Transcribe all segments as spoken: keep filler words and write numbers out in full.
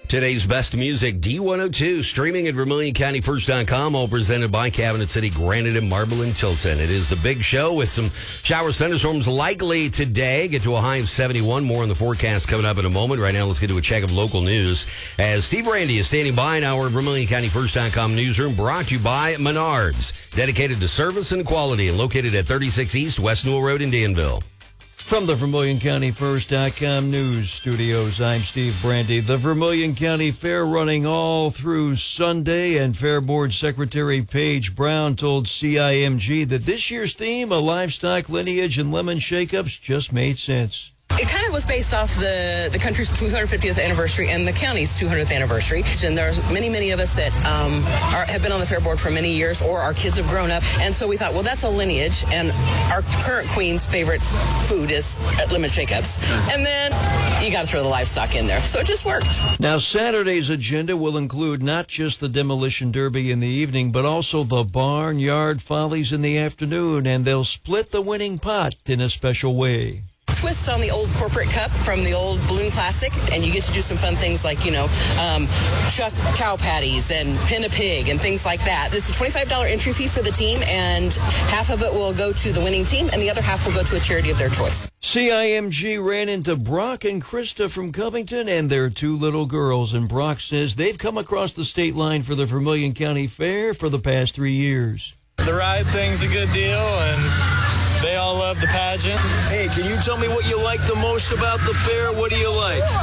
Today's best music, D one oh two, streaming at Vermilion County First dot com, all presented by Cabinet City Granite and Marble in Tilton. It is the big show with some showers, thunderstorms likely today. Get to a high of seventy-one. More on the forecast coming up in a moment. Right now, let's get to a check of local news. As Steve Randy is standing by in our Vermilion County First dot com newsroom, brought to you by Menards, dedicated to service and quality, and located at thirty-six East West Newell Road in Danville. From the Vermilion County First dot com news studios, I'm Steve Brandy. The Vermilion County Fair running all through Sunday, and Fair Board Secretary Paige Brown told C I M G that this year's theme, a livestock lineage and lemon shakeups, just made sense. It kind of was based off the, the country's two hundred fiftieth anniversary and the county's two hundredth anniversary. And there's many, many of us that um, are, have been on the Fair Board for many years, or our kids have grown up. And so we thought, well, that's a lineage. And our current queen's favorite food is lemon shakeups. And then you got to throw the livestock in there. So it just worked. Now, Saturday's agenda will include not just the demolition derby in the evening, but also the barnyard follies in the afternoon. And they'll split the winning pot in a special way. Twist on the old corporate cup from the old Balloon Classic, and you get to do some fun things like, you know, um, chuck cow patties and pin a pig and things like that. This is a twenty-five dollars entry fee for the team, and half of it will go to the winning team, and the other half will go to a charity of their choice. C I M G ran into Brock and Krista from Covington and their two little girls, and Brock says they've come across the state line for the Vermilion County Fair for the past three years. The ride thing's a good deal, and they all love the pageant. Hey, can you tell me what you like the most about the fair? What do you like? Uh,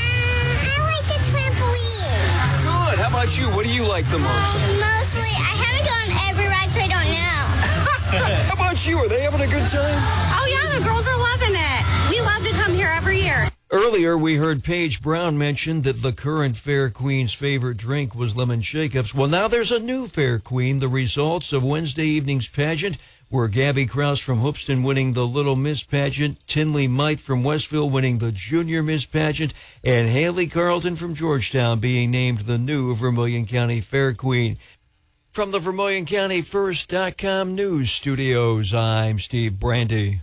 I like the trampoline. Good. How about you? What do you like the most? Mostly, I haven't gone every ride, so I don't know. How about you? Are they having a good time? Oh, yeah, the girls are loving it. We love to come here every year. Earlier, we heard Paige Brown mention that the current Fair Queen's favorite drink was lemon shakeups. Well, now there's a new Fair Queen. The results of Wednesday evening's pageant were Gabby Krause from Hoopston winning the Little Miss pageant, Tinley Mite from Westville winning the Junior Miss pageant, and Haley Carlton from Georgetown being named the new Vermilion County Fair Queen. From the Vermilion County First dot com news studios, I'm Steve Brandy.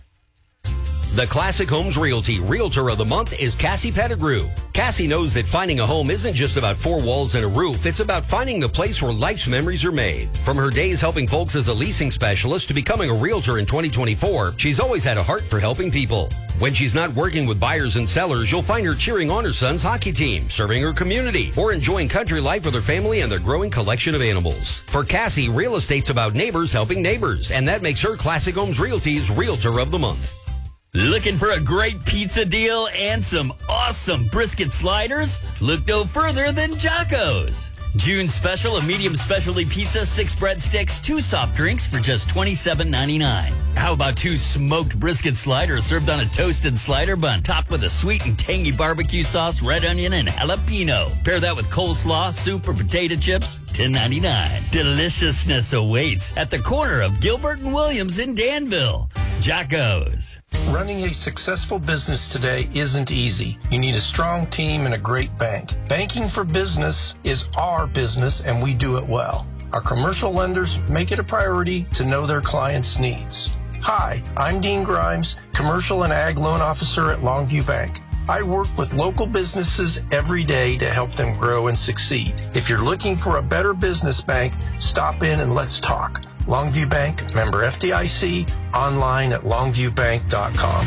The Classic Homes Realty Realtor of the Month is Cassie Pettigrew. Cassie knows that finding a home isn't just about four walls and a roof. It's about finding the place where life's memories are made. From her days helping folks as a leasing specialist to becoming a realtor in twenty twenty-four, she's always had a heart for helping people. When she's not working with buyers and sellers, you'll find her cheering on her son's hockey team, serving her community, or enjoying country life with her family and their growing collection of animals. For Cassie, real estate's about neighbors helping neighbors, and that makes her Classic Homes Realty's Realtor of the Month. Looking for a great pizza deal and some awesome brisket sliders? Look no further than Jocko's. June special, a medium specialty pizza, six breadsticks, two soft drinks for just twenty-seven ninety-nine. How about two smoked brisket sliders served on a toasted slider bun, topped with a sweet and tangy barbecue sauce, red onion, and jalapeno. Pair that with coleslaw, soup, or potato chips, ten ninety-nine. Deliciousness awaits at the corner of Gilbert and Williams in Danville. Jocko's. Running a successful business today isn't easy. You need a strong team and a great bank. Banking for business is our business, and we do it well. Our commercial lenders make it a priority to know their clients' needs. Hi, I'm Dean Grimes, Commercial and Ag Loan Officer at Longview Bank. I work with local businesses every day to help them grow and succeed. If you're looking for a better business bank, stop in and let's talk. Longview Bank, member F D I C, online at longview bank dot com.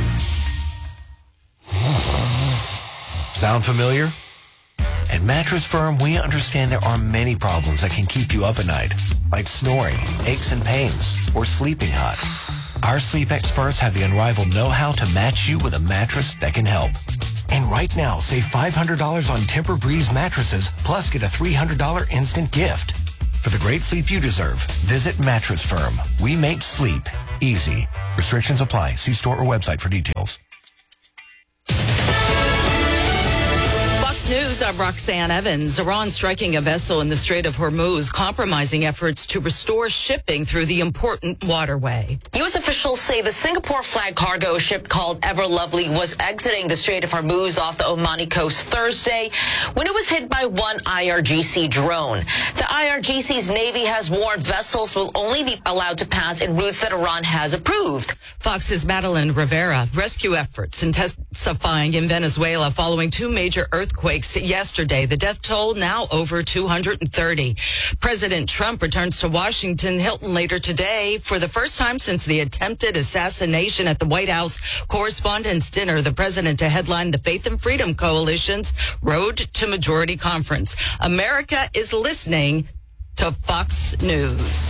Sound familiar? At Mattress Firm, we understand there are many problems that can keep you up at night, like snoring, aches and pains, or sleeping hot. Our sleep experts have the unrivaled know-how to match you with a mattress that can help. And right now, save five hundred dollars on Tempur-Breeze mattresses, plus get a three hundred dollars instant gift. For the great sleep you deserve, visit Mattress Firm. We make sleep easy. Restrictions apply. See store or website for details. News, I'm Roxanne Evans. Iran striking a vessel in the Strait of Hormuz, compromising efforts to restore shipping through the important waterway. U S officials say the Singapore flag cargo ship called Ever Lovely was exiting the Strait of Hormuz off the Omani coast Thursday when it was hit by one I R G C drone. The I R G C's Navy has warned vessels will only be allowed to pass in routes that Iran has approved. Fox's Madeline Rivera. Rescue efforts intensifying in Venezuela following two major earthquakes yesterday yesterday. The death toll now over two hundred thirty. President Trump returns to Washington Hilton later today for the first time since the attempted assassination at the White House Correspondents' Dinner. The president to headline the Faith and Freedom Coalition's Road to Majority Conference. America is listening to Fox News.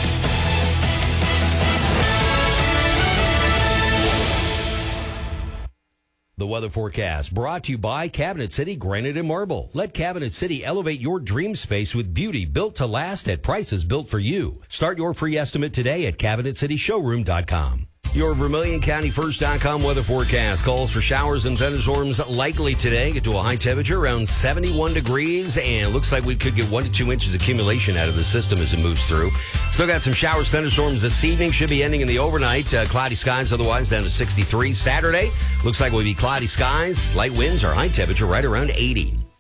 The weather forecast brought to you by Cabinet City Granite and Marble. Let Cabinet City elevate your dream space with beauty built to last at prices built for you. Start your free estimate today at cabinet city showroom dot com. Your Vermilion County First dot com weather forecast calls for showers and thunderstorms likely today. Get to a high temperature around seventy-one degrees, and looks like we could get one to two inches accumulation out of the system as it moves through. Still got some showers, thunderstorms this evening. Should be ending in the overnight. Uh, cloudy skies otherwise down to sixty-three. Saturday looks like we'll be cloudy skies, light winds, our high temperature right around eighty.